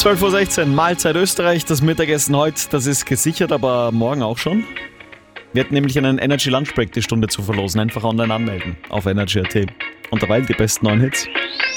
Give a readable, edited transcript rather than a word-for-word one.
12:16 Uhr, Mahlzeit Österreich. Das Mittagessen heute, das ist gesichert, aber morgen auch schon. Wir hatten nämlich einen Energy Lunch Break die Stunde zu verlosen. Einfach online anmelden auf energy.at. Und dabei die besten neuen Hits.